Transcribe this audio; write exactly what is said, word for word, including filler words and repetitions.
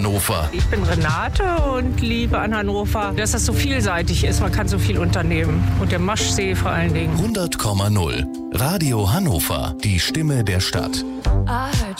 Hannover. Ich bin Renate und liebe an Hannover, dass das so vielseitig ist. Man kann so viel unternehmen. Und der Maschsee vor allen Dingen. hundert Komma null. Radio Hannover. Die Stimme der Stadt. I heard